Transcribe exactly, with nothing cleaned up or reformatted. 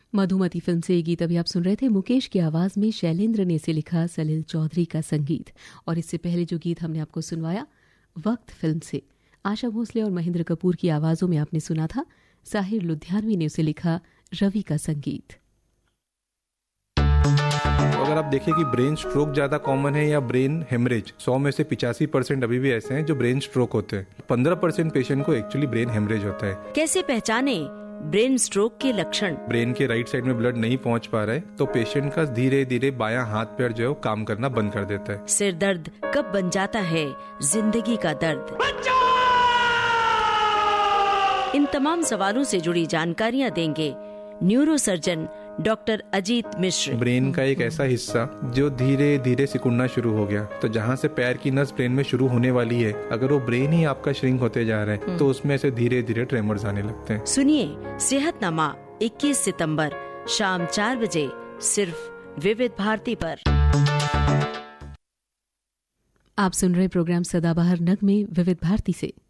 Madhumati film से ये गीत अभी आप सुन रहे थे। मुकेश की आवाज में शैलेंद्र ने इसे लिखा, सलील चौधरी का संगीत। और इससे पहले जो गीत हमने आपको सुनवाया वक्त फिल्म से आशा भोसले और महेंद्र कपूर की आवाजों में आपने सुना था। साहिर लुधियानवी ने उसे लिखा, रवि का संगीत। अगर आप देखें कि ब्रेन स्ट्रोक ज्यादा कॉमन है या ब्रेन हेमरेज, सौ में से पिचासी परसेंट अभी भी ऐसे हैं जो ब्रेन स्ट्रोक होते हैं। पंद्रह परसेंट पेशेंट को एक्चुअली ब्रेन हेमरेज होता है। कैसे पहचाने ब्रेन स्ट्रोक के लक्षण? ब्रेन के राइट साइड में ब्लड नहीं पहुंच पा रहा है तो पेशेंट का धीरे धीरे बायां हाथ पैर जो है वो काम करना बंद कर देता है। सिर दर्द कब बन जाता है जिंदगी का दर्द? इन तमाम सवालों से जुड़ी जानकारियाँ देंगे न्यूरोसर्जन डॉक्टर अजीत मिश्र। ब्रेन का एक ऐसा हिस्सा जो धीरे धीरे सिकुड़ना शुरू हो गया, तो जहाँ से पैर की नस ब्रेन में शुरू होने वाली है, अगर वो ब्रेन ही आपका श्रिंक होते जा रहा है तो उसमें से धीरे धीरे ट्रेमर्स आने लगते हैं। सुनिए सेहतनामा इक्कीस सितंबर शाम चार बजे सिर्फ विविध भारती पर। आप सुन रहे प्रोग्राम सदाबहार नग में विविध भारती से।